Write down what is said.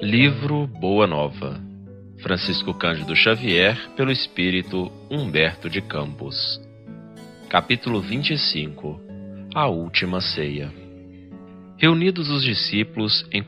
Livro Boa Nova, Francisco Cândido Xavier, pelo espírito Humberto de Campos. Capítulo 25. A Última Ceia. Reunidos os discípulos em